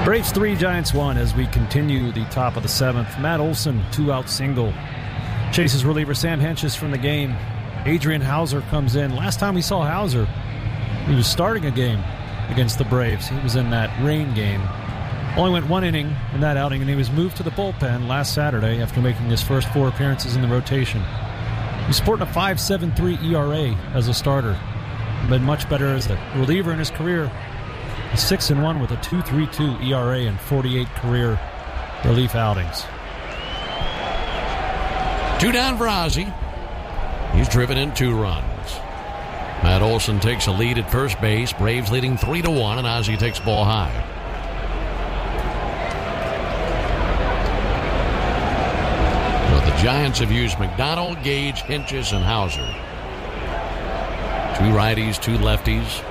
Braves 3, Giants 1 as we continue the top of the 7th. Matt Olson, 2-out single. Chases reliever Sam Hentges from the game. Adrian Hauser comes in. Last time we saw Hauser, he was starting a game against the Braves. He was in that rain game. Only went 1 inning in that outing, and he was moved to the bullpen last Saturday after making his first 4 appearances in the rotation. He's sporting a 5.73 ERA as a starter. Been much better as a reliever in his career. He's 6-1 with a 2.32 ERA and 48 career relief outings. 2 down for Ozzie. He's driven in 2 runs. Matt Olson takes a lead at first base. Braves leading 3-1, and Ozzie takes ball high. So the Giants have used McDonald, Gage, Hentges, and Hauser. 2 righties, 2 lefties.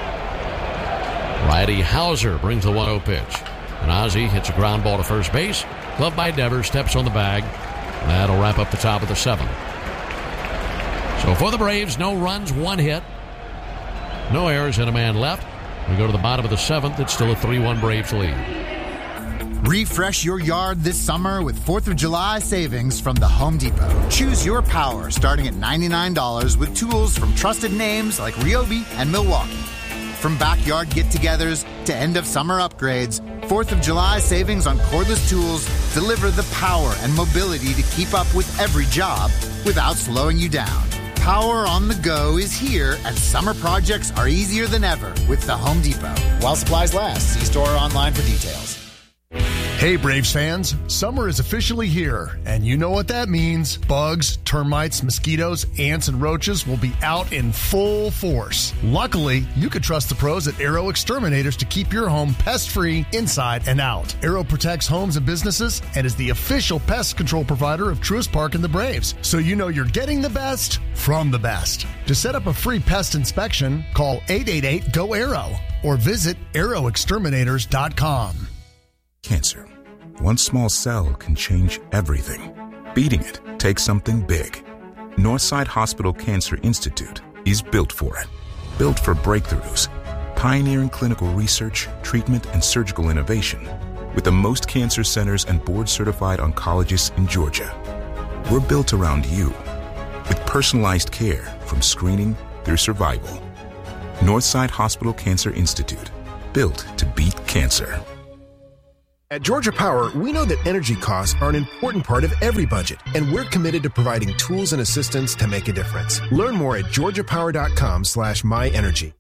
Righty Hauser brings the 1-0 pitch. And Ozzie hits a ground ball to first base. Gloved by Devers, steps on the bag. And that'll wrap up the top of the 7th. So for the Braves, no runs, 1 hit. No errors and a man left. We go to the bottom of the 7th. It's still a 3-1 Braves lead. Refresh your yard this summer with 4th of July savings from the Home Depot. Choose your power starting at $99 with tools from trusted names like Ryobi and Milwaukee. From backyard get-togethers to end-of-summer upgrades, 4th of July savings on cordless tools deliver the power and mobility to keep up with every job without slowing you down. Power on the go is here, and summer projects are easier than ever with the Home Depot. While supplies last, see store or online for details. Hey Braves fans, summer is officially here, and you know what that means. Bugs, termites, mosquitoes, ants, and roaches will be out in full force. Luckily, you can trust the pros at Aero Exterminators to keep your home pest-free inside and out. Aero protects homes and businesses and is the official pest control provider of Truist Park and the Braves, so you know you're getting the best from the best. To set up a free pest inspection, call 888-GO-AERO or visit aeroexterminators.com. Cancer. One small cell can change everything. Beating it takes something big. Northside Hospital Cancer Institute is built for it. Built for breakthroughs, pioneering clinical research, treatment, and surgical innovation, with the most cancer centers and board-certified oncologists in Georgia. We're built around you, with personalized care from screening through survival. Northside Hospital Cancer Institute, built to beat cancer. At Georgia Power, we know that energy costs are an important part of every budget, and we're committed to providing tools and assistance to make a difference. Learn more at georgiapower.com/myenergy.